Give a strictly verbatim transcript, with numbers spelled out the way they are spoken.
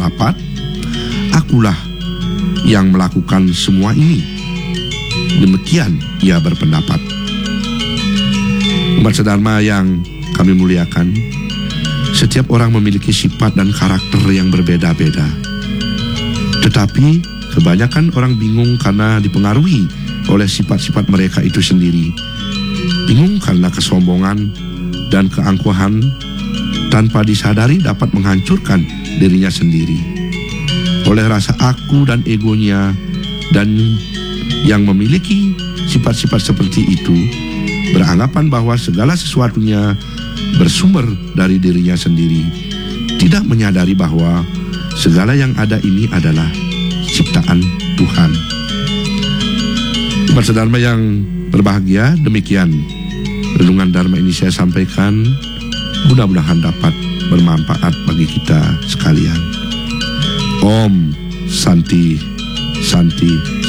dapat, akulah yang melakukan semua ini. Demikian ia berpendapat. Umat sedharma yang kami muliakan, setiap orang memiliki sifat dan karakter yang berbeda-beda. Tetapi kebanyakan orang bingung karena dipengaruhi oleh sifat-sifat mereka itu sendiri. Bingung karena kesombongan dan keangkuhan tanpa disadari dapat menghancurkan dirinya sendiri. Oleh rasa aku dan egonya, dan yang memiliki sifat-sifat seperti itu beranggapan bahwa segala sesuatunya bersumber dari dirinya sendiri, tidak menyadari bahwa segala yang ada ini adalah ciptaan Tuhan. Umat sedharma yang berbahagia, demikian renungan Dharma ini saya sampaikan, mudah-mudahan dapat bermanfaat bagi kita sekalian. Om Santi Santi